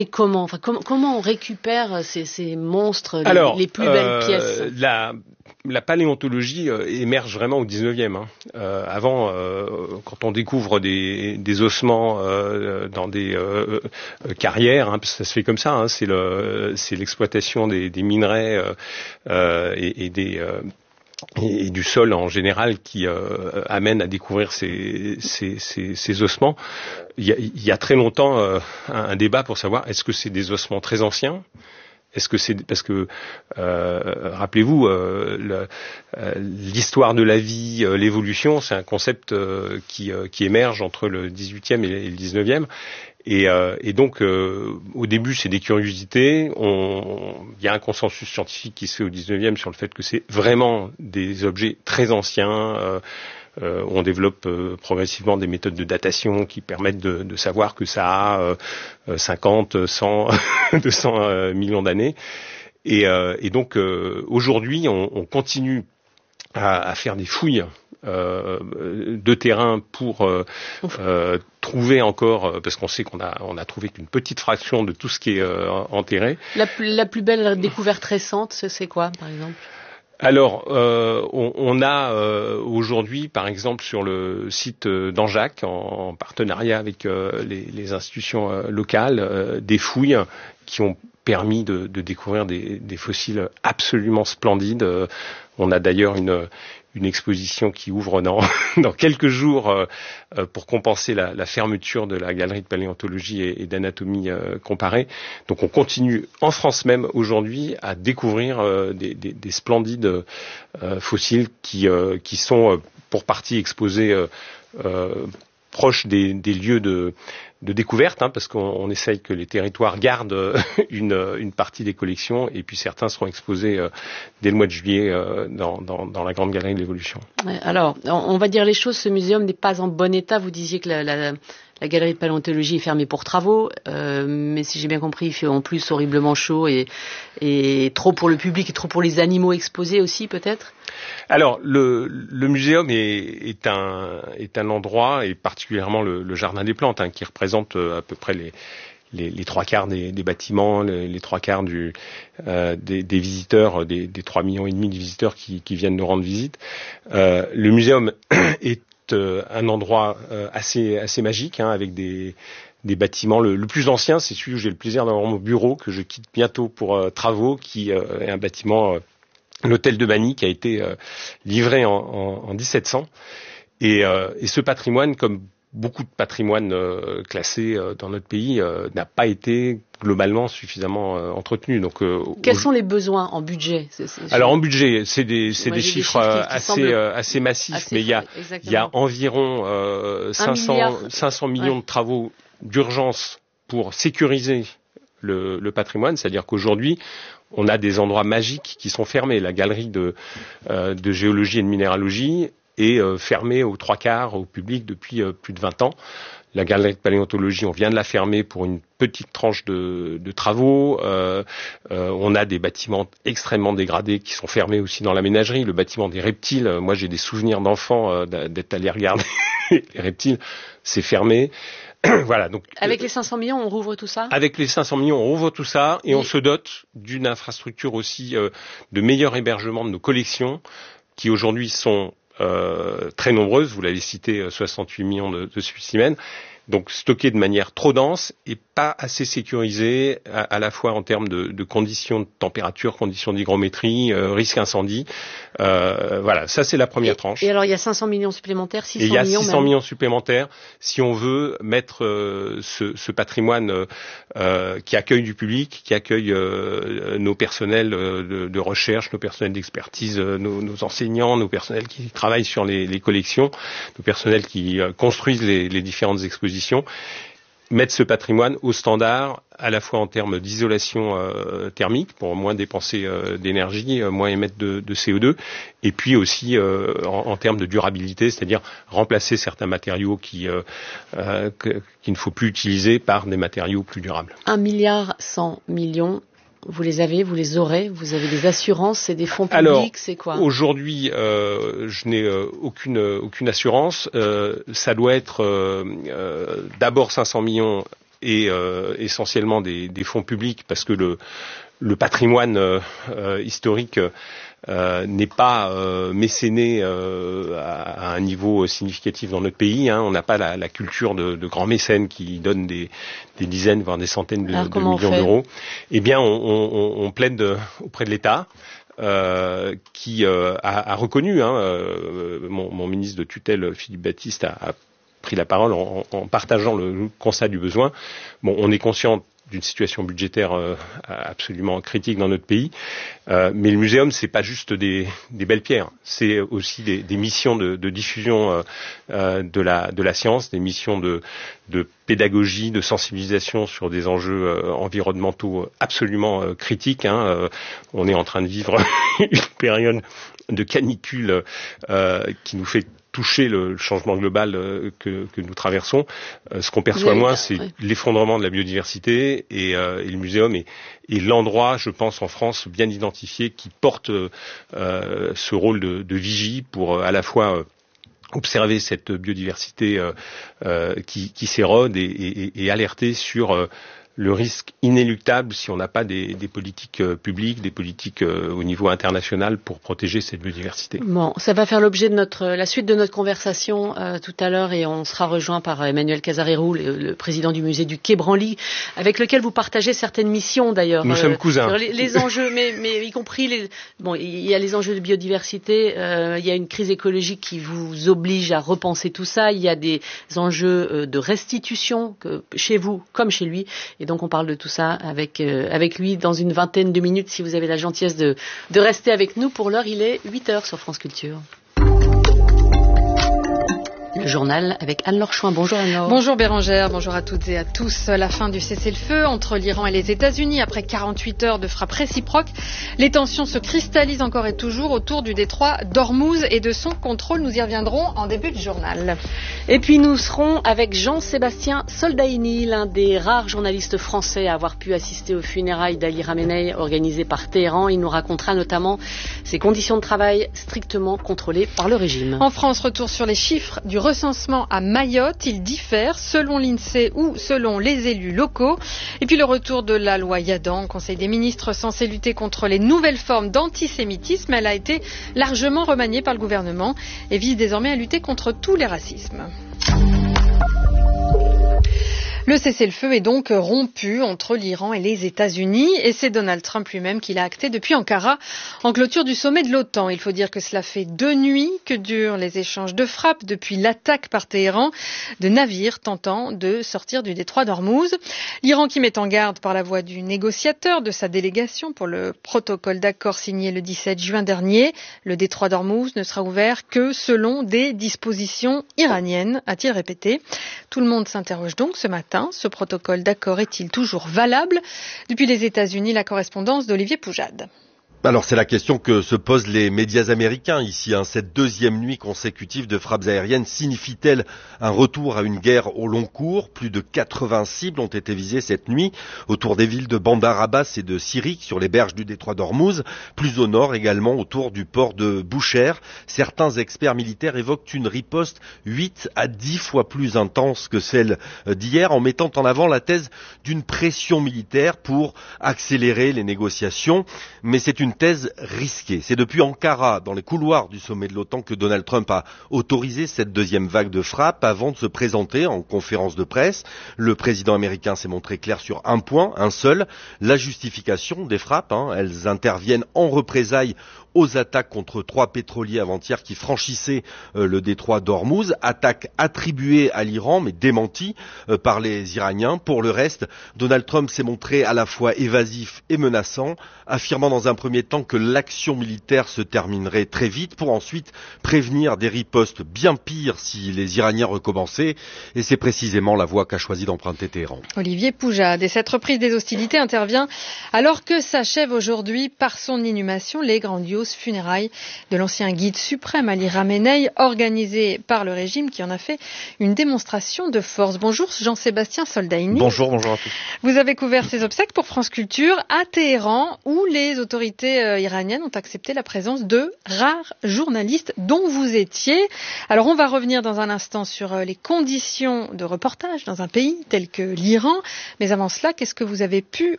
Et comment, comment on récupère ces monstres, les plus belles pièces? La paléontologie émerge vraiment au 19e. Avant, quand on découvre des ossements dans des carrières, parce que ça se fait comme ça, c'est l'exploitation des minerais et du sol en général qui amène à découvrir ces ossements. Il y a très longtemps un débat pour savoir est-ce que c'est des ossements très anciens. Est-ce que c'est parce que rappelez-vous l'histoire de la vie, l'évolution, c'est un concept qui émerge entre le 18e et le 19e. Et donc, au début, c'est des curiosités. Il y a un consensus scientifique qui se fait au 19e sur le fait que c'est vraiment des objets très anciens. On développe progressivement des méthodes de datation qui permettent de savoir que ça a 50, 100, 200 millions d'années. Et donc, aujourd'hui, on continue à faire des fouilles de terrain pour trouver encore, parce qu'on sait qu'on a trouvé qu'une petite fraction de tout ce qui est enterré. La plus belle découverte récente, c'est quoi, par exemple? Alors, on a aujourd'hui, par exemple, sur le site d'Angeac, en partenariat avec les institutions locales, des fouilles qui ont permis de découvrir des fossiles absolument splendides. On a d'ailleurs une exposition qui ouvre dans quelques jours pour compenser la fermeture de la galerie de paléontologie et d'anatomie comparée. Donc on continue en France même aujourd'hui à découvrir des splendides fossiles qui sont pour partie exposés proches des lieux de découverte, parce qu'on essaye que les territoires gardent une partie des collections, et puis certains seront exposés dès le mois de juillet dans la grande galerie de l'évolution. Alors, on va dire les choses, ce muséum n'est pas en bon état. Vous disiez que la galerie de paléontologie est fermée pour travaux, mais si j'ai bien compris, il fait en plus horriblement chaud et trop pour le public et trop pour les animaux exposés aussi, peut-être? Alors, le muséum est un endroit, et particulièrement le jardin des plantes, qui représente à peu près les trois quarts des bâtiments, les trois quarts des visiteurs, des 3,5 millions de visiteurs qui viennent nous rendre visite. Le muséum est un endroit assez magique, avec des bâtiments. Le plus ancien, c'est celui où j'ai le plaisir d'avoir mon bureau, que je quitte bientôt pour travaux, qui est un bâtiment, l'hôtel de Manille, qui a été livré en 1700. Et ce patrimoine, comme beaucoup de patrimoine classé dans notre pays, n'a pas été globalement suffisamment entretenu. Donc, quels sont les besoins en budget? Alors en budget, c'est des chiffres assez massifs, mais il y a environ 500 millions de travaux d'urgence pour sécuriser le patrimoine, c'est-à-dire qu'aujourd'hui, on a des endroits magiques qui sont fermés. La galerie de géologie et de minéralogie est fermée aux trois quarts au public depuis plus de 20 ans. La galerie de paléontologie, on vient de la fermer pour une petite tranche de travaux. On a des bâtiments extrêmement dégradés qui sont fermés aussi dans la ménagerie. Le bâtiment des reptiles, moi j'ai des souvenirs d'enfants d'être allé regarder les reptiles, c'est fermé. Voilà, donc, avec les 500 millions, on rouvre tout ça? Avec les 500 millions, on rouvre tout ça et on se dote d'une infrastructure aussi de meilleur hébergement de nos collections qui aujourd'hui sont très nombreuses. Vous l'avez cité, 68 millions de spécimens. Donc stockés de manière trop dense et pas assez sécurisés à la fois en termes de conditions de température, conditions d'hygrométrie, risque incendie. Voilà, ça c'est la première tranche. Et alors il y a 500 millions supplémentaires, 600 millions. Et il y a 600 millions supplémentaires si on veut mettre ce patrimoine qui accueille du public, qui accueille nos personnels de recherche, nos personnels d'expertise, nos enseignants, nos personnels qui travaillent sur les collections, nos personnels qui construisent les différentes expositions. Mettre ce patrimoine au standard, à la fois en termes d'isolation thermique, pour moins dépenser d'énergie, moins émettre de CO2, et puis aussi en termes de durabilité, c'est-à-dire remplacer certains matériaux qu'il ne faut plus utiliser par des matériaux plus durables. 1,1 milliard, vous les avez, vous les aurez, vous avez des assurances, c'est des fonds publics, c'est quoi? Aujourd'hui, je n'ai aucune assurance. Ça doit être d'abord 500 millions et essentiellement des fonds publics, parce que le patrimoine historique n'est pas mécéné à un niveau significatif dans notre pays. Hein. On n'a pas la culture de grands mécènes qui donnent des dizaines, voire des centaines de millions d'euros. Eh bien, on plaide auprès de l'État. Qui a reconnu, mon ministre de tutelle Philippe Baptiste a pris la parole en partageant le constat du besoin. Bon, on est conscient d'une situation budgétaire absolument critique dans notre pays, mais le muséum, c'est pas juste des belles pierres, c'est aussi des missions de diffusion de la science, des missions de pédagogie, de sensibilisation sur des enjeux environnementaux absolument critiques. On est en train de vivre une période de canicule qui nous fait toucher le changement global que nous traversons. Ce qu'on perçoit moins, c'est l'effondrement de la biodiversité, et le muséum est l'endroit, je pense, en France bien identifié qui porte ce rôle de vigie pour à la fois observer cette biodiversité qui s'érode et alerter sur le risque inéluctable si on n'a pas des politiques publiques, des politiques au niveau international pour protéger cette biodiversité. Bon, ça va faire l'objet de la suite de notre conversation tout à l'heure, et on sera rejoint par Emmanuel Casarero, le président du musée du Quai Branly, avec lequel vous partagez certaines missions d'ailleurs. Nous sommes cousins. Les enjeux, mais y compris il y a les enjeux de biodiversité, il y a une crise écologique qui vous oblige à repenser tout ça, il y a des enjeux de restitution chez vous comme chez lui. Et donc on parle de tout ça avec lui dans une vingtaine de minutes, si vous avez la gentillesse de rester avec nous. Pour l'heure, il est 8h sur France Culture. Le journal avec Anne-Laure Chouin. Bonjour Anne-Laure. Bonjour Bérangère, bonjour à toutes et à tous. La fin du cessez-le-feu entre l'Iran et les États-Unis après 48 heures de frappe réciproque. Les tensions se cristallisent encore et toujours autour du détroit d'Ormuz et de son contrôle. Nous y reviendrons en début de journal. Et puis nous serons avec Jean-Sébastien Soldaini, l'un des rares journalistes français à avoir pu assister aux funérailles d'Ali Khamenei organisées par Téhéran. Il nous racontera notamment ses conditions de travail strictement contrôlées par le régime. En France, retour sur les chiffres du recensement à Mayotte. Il diffère selon l'INSEE ou selon les élus locaux. Et puis le retour de la loi Yadan, Conseil des ministres censé lutter contre les nouvelles formes d'antisémitisme. Elle a été largement remaniée par le gouvernement et vise désormais à lutter contre tous les racismes. Le cessez-le-feu est donc rompu entre l'Iran et les États-Unis, et c'est Donald Trump lui-même qui l'a acté depuis Ankara en clôture du sommet de l'OTAN. Il faut dire que cela fait 2 nuits que durent les échanges de frappes depuis l'attaque par Téhéran de navires tentant de sortir du détroit d'Ormuz. L'Iran qui met en garde par la voix du négociateur de sa délégation pour le protocole d'accord signé le 17 juin dernier. Le détroit d'Ormuz ne sera ouvert que selon des dispositions iraniennes, a-t-il répété. Tout le monde s'interroge donc ce matin. Ce protocole d'accord est-il toujours valable? Depuis les États-Unis, la correspondance d'Olivier Poujade. Alors c'est la question que se posent les médias américains ici. Cette deuxième nuit consécutive de frappes aériennes signifie-t-elle un retour à une guerre au long cours? Plus de 80 cibles ont été visées cette nuit autour des villes de Bandar Abbas et de Sirik sur les berges du détroit d'Ormuz, plus au nord également autour du port de Boucher. Certains experts militaires évoquent une riposte 8 à 10 fois plus intense que celle d'hier, en mettant en avant la thèse d'une pression militaire pour accélérer les négociations. Mais c'est une thèse risquée. C'est depuis Ankara, dans les couloirs du sommet de l'OTAN, que Donald Trump a autorisé cette deuxième vague de frappes avant de se présenter en conférence de presse. Le président américain s'est montré clair sur un point, un seul, la justification des frappes. Elles interviennent en représailles aux attaques contre 3 pétroliers avant-hier qui franchissaient le détroit d'Ormuz, attaque attribuée à l'Iran mais démentie par les Iraniens. Pour le reste, Donald Trump s'est montré à la fois évasif et menaçant, affirmant dans un premier temps que l'action militaire se terminerait très vite pour ensuite prévenir des ripostes bien pires si les Iraniens recommençaient, et c'est précisément la voie qu'a choisi d'emprunter Téhéran. Olivier Poujade, et cette reprise des hostilités intervient alors que s'achève aujourd'hui par son inhumation les grandioses aux funérailles de l'ancien guide suprême Ali Khamenei, organisé par le régime qui en a fait une démonstration de force. Bonjour Jean-Sébastien Soldaini. Bonjour à tous. Vous avez couvert ces obsèques pour France Culture à Téhéran, où les autorités iraniennes ont accepté la présence de rares journalistes dont vous étiez. Alors on va revenir dans un instant sur les conditions de reportage dans un pays tel que l'Iran. Mais avant cela, qu'est-ce que vous avez pu